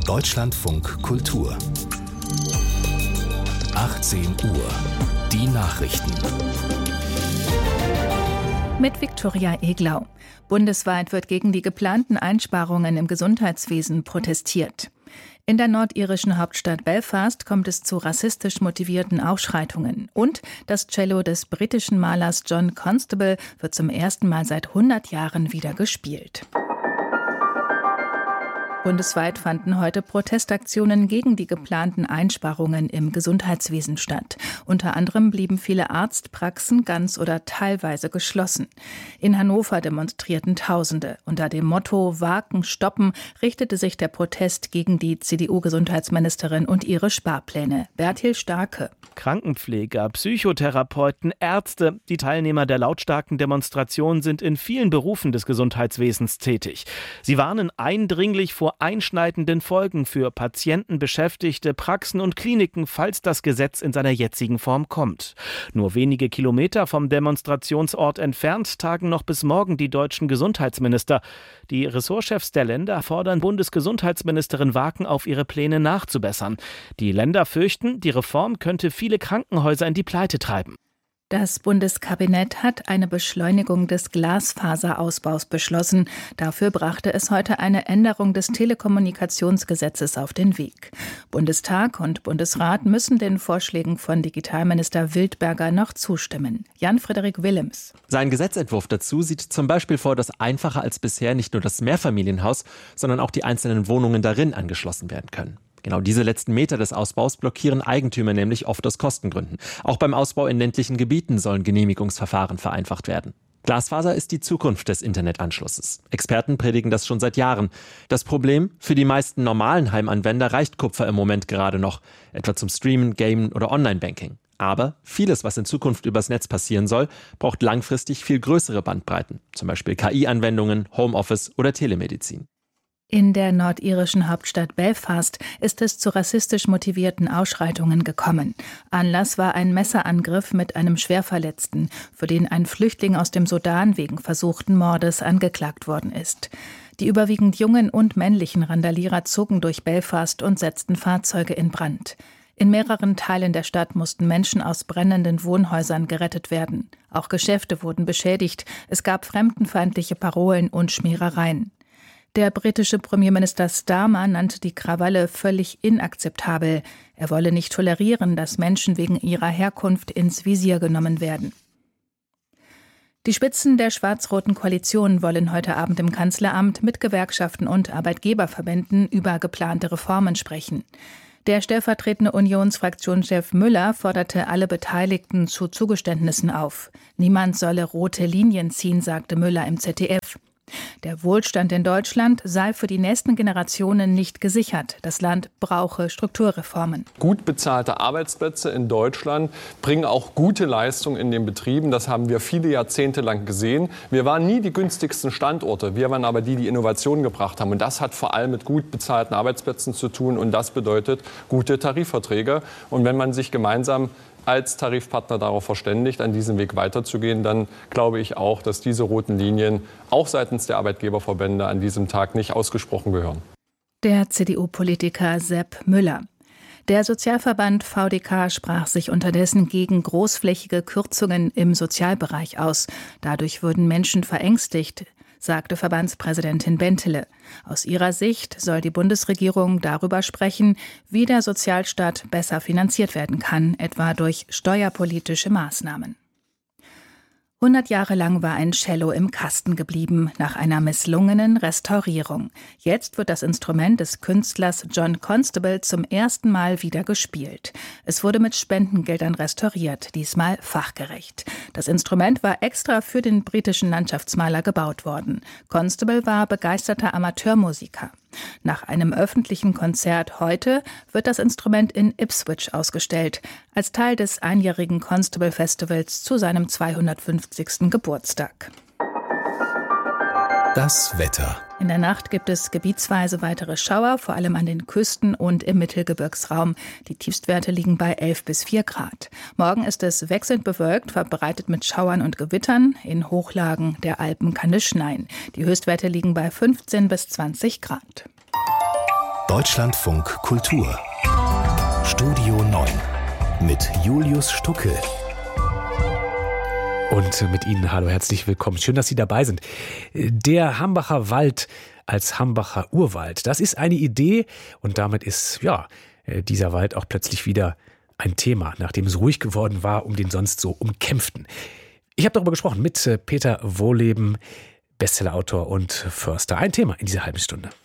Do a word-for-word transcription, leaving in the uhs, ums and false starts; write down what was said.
Deutschlandfunk Kultur. achtzehn Uhr. Die Nachrichten. Mit Viktoria Eglau. Bundesweit wird gegen die geplanten Einsparungen im Gesundheitswesen protestiert. In der nordirischen Hauptstadt Belfast kommt es zu rassistisch motivierten Ausschreitungen. Und das Cello des britischen Malers John Constable wird zum ersten Mal seit hundert Jahren wieder gespielt. Bundesweit fanden heute Protestaktionen gegen die geplanten Einsparungen im Gesundheitswesen statt. Unter anderem blieben viele Arztpraxen ganz oder teilweise geschlossen. In Hannover demonstrierten Tausende. Unter dem Motto »Wagen stoppen« richtete sich der Protest gegen die C D U-Gesundheitsministerin und ihre Sparpläne. Bertil Starke. Krankenpfleger, Psychotherapeuten, Ärzte, die Teilnehmer der lautstarken Demonstration sind in vielen Berufen des Gesundheitswesens tätig. Sie warnen eindringlich vor einschneidenden Folgen für Patienten, Beschäftigte, Praxen und Kliniken, falls das Gesetz in seiner jetzigen Form kommt. Nur wenige Kilometer vom Demonstrationsort entfernt tagen noch bis morgen die deutschen Gesundheitsminister. Die Ressortchefs der Länder fordern Bundesgesundheitsministerin Wagen auf, ihre Pläne nachzubessern. Die Länder fürchten, die Reform könnte viele Krankenhäuser in die Pleite treiben. Das Bundeskabinett hat eine Beschleunigung des Glasfaserausbaus beschlossen. Dafür brachte es heute eine Änderung des Telekommunikationsgesetzes auf den Weg. Bundestag und Bundesrat müssen den Vorschlägen von Digitalminister Wildberger noch zustimmen. Jan-Frederik Willems. Sein Gesetzentwurf dazu sieht zum Beispiel vor, dass einfacher als bisher nicht nur das Mehrfamilienhaus, sondern auch die einzelnen Wohnungen darin angeschlossen werden können. Genau diese letzten Meter des Ausbaus blockieren Eigentümer nämlich oft aus Kostengründen. Auch beim Ausbau in ländlichen Gebieten sollen Genehmigungsverfahren vereinfacht werden. Glasfaser ist die Zukunft des Internetanschlusses. Experten predigen das schon seit Jahren. Das Problem? Für die meisten normalen Heimanwender reicht Kupfer im Moment gerade noch, etwa zum Streamen, Gamen oder Online-Banking. Aber vieles, was in Zukunft übers Netz passieren soll, braucht langfristig viel größere Bandbreiten, zum Beispiel K I-Anwendungen, Homeoffice oder Telemedizin. In der nordirischen Hauptstadt Belfast ist es zu rassistisch motivierten Ausschreitungen gekommen. Anlass war ein Messerangriff mit einem Schwerverletzten, für den ein Flüchtling aus dem Sudan wegen versuchten Mordes angeklagt worden ist. Die überwiegend jungen und männlichen Randalierer zogen durch Belfast und setzten Fahrzeuge in Brand. In mehreren Teilen der Stadt mussten Menschen aus brennenden Wohnhäusern gerettet werden. Auch Geschäfte wurden beschädigt. Es gab fremdenfeindliche Parolen und Schmierereien. Der britische Premierminister Starmer nannte die Krawalle völlig inakzeptabel. Er wolle nicht tolerieren, dass Menschen wegen ihrer Herkunft ins Visier genommen werden. Die Spitzen der schwarz-roten Koalition wollen heute Abend im Kanzleramt mit Gewerkschaften und Arbeitgeberverbänden über geplante Reformen sprechen. Der stellvertretende Unionsfraktionschef Müller forderte alle Beteiligten zu Zugeständnissen auf. Niemand solle rote Linien ziehen, sagte Müller im Z D F. Der Wohlstand in Deutschland sei für die nächsten Generationen nicht gesichert. Das Land brauche Strukturreformen. Gut bezahlte Arbeitsplätze in Deutschland bringen auch gute Leistung in den Betrieben. Das haben wir viele Jahrzehnte lang gesehen. Wir waren nie die günstigsten Standorte. Wir waren aber die, die Innovationen gebracht haben. Und das hat vor allem mit gut bezahlten Arbeitsplätzen zu tun. Und das bedeutet gute Tarifverträge. Und wenn man sich gemeinsam als Tarifpartner darauf verständigt, an diesem Weg weiterzugehen, dann glaube ich auch, dass diese roten Linien auch seitens der Arbeitgeberverbände an diesem Tag nicht ausgesprochen gehören. Der C D U-Politiker Sepp Müller. Der Sozialverband V D K sprach sich unterdessen gegen großflächige Kürzungen im Sozialbereich aus. Dadurch würden Menschen verängstigt, sagte Verbandspräsidentin Bentele. Aus ihrer Sicht soll die Bundesregierung darüber sprechen, wie der Sozialstaat besser finanziert werden kann, etwa durch steuerpolitische Maßnahmen. hundert Jahre lang war ein Cello im Kasten geblieben, nach einer misslungenen Restaurierung. Jetzt wird das Instrument des Künstlers John Constable zum ersten Mal wieder gespielt. Es wurde mit Spendengeldern restauriert, diesmal fachgerecht. Das Instrument war extra für den britischen Landschaftsmaler gebaut worden. Constable war begeisterter Amateurmusiker. Nach einem öffentlichen Konzert heute wird das Instrument in Ipswich ausgestellt, als Teil des einjährigen Constable Festivals zu seinem zweihundertfünfzigsten Geburtstag. Das Wetter. In der Nacht gibt es gebietsweise weitere Schauer, vor allem an den Küsten und im Mittelgebirgsraum. Die Tiefstwerte liegen bei elf bis vier Grad. Morgen ist es wechselnd bewölkt, verbreitet mit Schauern und Gewittern. In Hochlagen der Alpen kann es schneien. Die Höchstwerte liegen bei fünfzehn bis zwanzig Grad. Deutschlandfunk Kultur. Studio neun mit Julius Stucke. Und mit Ihnen hallo, herzlich willkommen. Schön, dass Sie dabei sind. Der Hambacher Wald als Hambacher Urwald, das ist eine Idee und damit ist ja dieser Wald auch plötzlich wieder ein Thema, nachdem es ruhig geworden war um den sonst so umkämpften. Ich habe darüber gesprochen mit Peter Wohleben, Bestsellerautor und Förster. Ein Thema in dieser halben Stunde.